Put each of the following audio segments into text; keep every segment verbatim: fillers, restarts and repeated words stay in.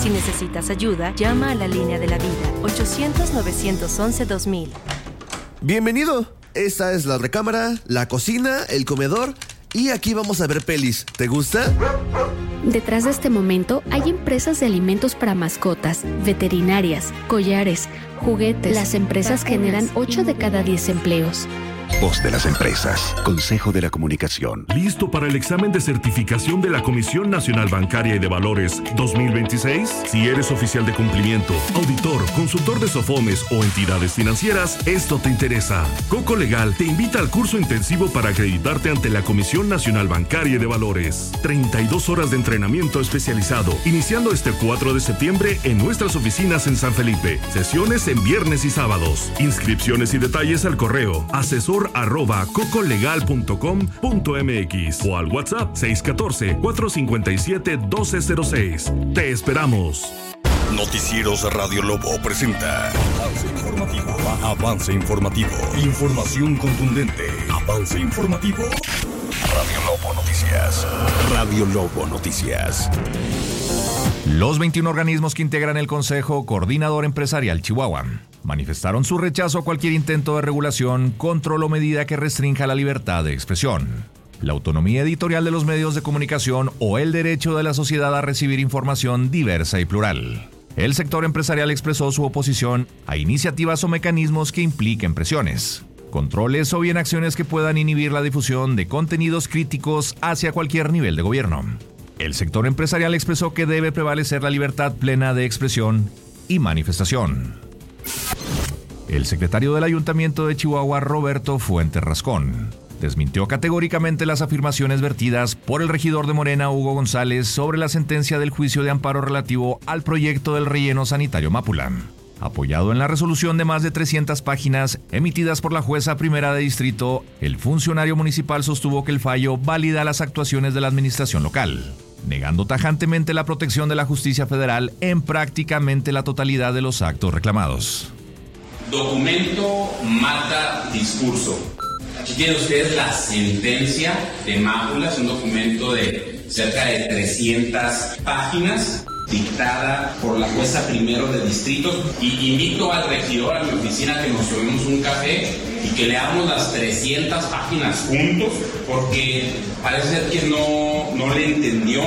Si necesitas ayuda, llama a la línea de la vida, ochocientos, novecientos once, dos mil. Bienvenido. Esta es la recámara, la cocina, el comedor y aquí vamos a ver pelis. ¿Te gusta? Detrás de este momento hay empresas de alimentos para mascotas, veterinarias, collares, juguetes. Las empresas generan ocho de cada diez empleos. Voz de las empresas. Consejo de la Comunicación. ¿Listo para el examen de certificación de la Comisión Nacional Bancaria y de Valores dos mil veintiséis? Si eres oficial de cumplimiento, auditor, consultor de SOFOMES o entidades financieras, esto te interesa. Coco Legal te invita al curso intensivo para acreditarte ante la Comisión Nacional Bancaria y de Valores. treinta y dos horas de entrenamiento especializado, iniciando este cuatro de septiembre en nuestras oficinas en San Felipe. Sesiones en viernes y sábados. Inscripciones y detalles al correo asesor arroba cocolegal punto com punto mx o al WhatsApp seis uno cuatro, cuatro cinco siete, uno dos cero seis. Te esperamos. Noticieros Radio Lobo presenta Avance Informativo. Avance Informativo. Información contundente. Avance Informativo. Radio Lobo Noticias. Radio Lobo Noticias. Los veintiún organismos que integran el Consejo Coordinador Empresarial Chihuahua manifestaron su rechazo a cualquier intento de regulación, control o medida que restrinja la libertad de expresión, la autonomía editorial de los medios de comunicación o el derecho de la sociedad a recibir información diversa y plural. El sector empresarial expresó su oposición a iniciativas o mecanismos que impliquen presiones, controles o bien acciones que puedan inhibir la difusión de contenidos críticos hacia cualquier nivel de gobierno. El sector empresarial expresó que debe prevalecer la libertad plena de expresión y manifestación. El secretario del Ayuntamiento de Chihuahua, Roberto Fuentes Rascón, desmintió categóricamente las afirmaciones vertidas por el regidor de Morena, Hugo González, sobre la sentencia del juicio de amparo relativo al proyecto del relleno sanitario Mápula. Apoyado en la resolución de más de trescientas páginas emitidas por la jueza primera de distrito, el funcionario municipal sostuvo que el fallo valida las actuaciones de la administración local, negando tajantemente la protección de la justicia federal en prácticamente la totalidad de los actos reclamados. Documento mata discurso. Aquí tienen ustedes la sentencia de Mápula, es un documento de cerca de trescientas páginas, dictada por la jueza primero de distrito, y invito al regidor a mi oficina que nos tomemos un café y que leamos las trescientas páginas juntos, porque parece ser que no, no le entendió.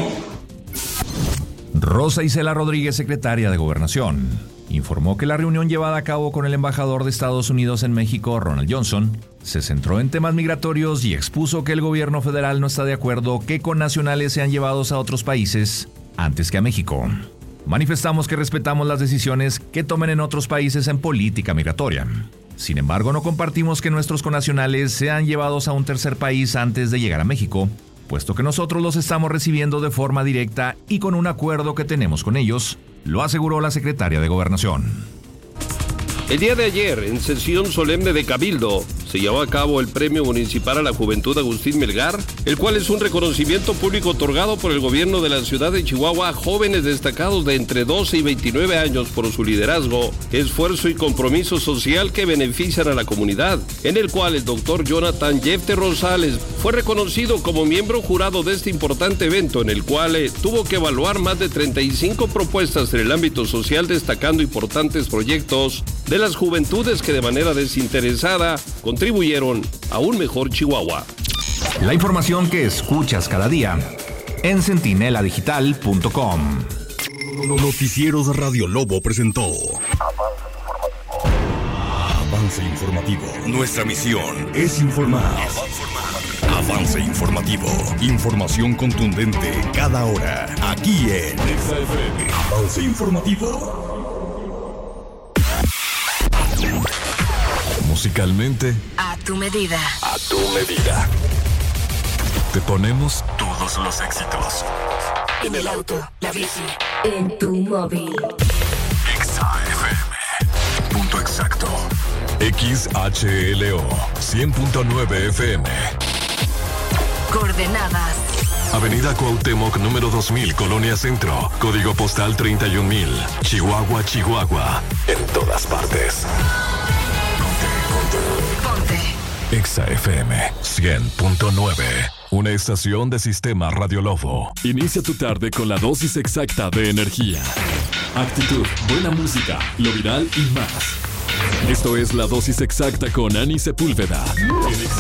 Rosa Isela Rodríguez, secretaria de Gobernación, informó que la reunión llevada a cabo con el embajador de Estados Unidos en México, Ronald Johnson, se centró en temas migratorios y expuso que el gobierno federal no está de acuerdo que connacionales sean llevados a otros países antes que a México. Manifestamos que respetamos las decisiones que tomen en otros países en política migratoria. Sin embargo, no compartimos que nuestros connacionales sean llevados a un tercer país antes de llegar a México, puesto que nosotros los estamos recibiendo de forma directa y con un acuerdo que tenemos con ellos, lo aseguró la secretaria de Gobernación. El día de ayer, en sesión solemne de Cabildo, se llevó a cabo el Premio Municipal a la Juventud Agustín Melgar, el cual es un reconocimiento público otorgado por el gobierno de la ciudad de Chihuahua a jóvenes destacados de entre doce y veintinueve años por su liderazgo, esfuerzo y compromiso social que benefician a la comunidad, en el cual el doctor Jonathan Jefte Rosales fue reconocido como miembro jurado de este importante evento, en el cual eh, tuvo que evaluar más de treinta y cinco propuestas en el ámbito social, destacando importantes proyectos de las juventudes que de manera desinteresada contribuyeron a un mejor Chihuahua. La información que escuchas cada día en centinela digital punto com. Noticieros Radio Lobo presentó Avance Informativo. Nuestra misión es informar. Avance Informativo. Información contundente cada hora. Aquí en Avance Informativo. Musicalmente, A tu medida. a tu medida. Te ponemos Todos los éxitos. En el auto, la bici, en tu móvil. X A F M. Punto exacto. X H L O cien punto nueve F M. Coordenadas. Avenida Cuauhtémoc, número dos mil, Colonia Centro. Código postal treinta y un mil. Chihuahua, Chihuahua. En todas partes. Ponte. Exa F M cien punto nueve. Una estación de Sistema Radio Lobo. Inicia tu tarde con la dosis exacta de energía. actitud, buena música, lo viral y más. Esto es La Dosis Exacta con Ani Sepúlveda.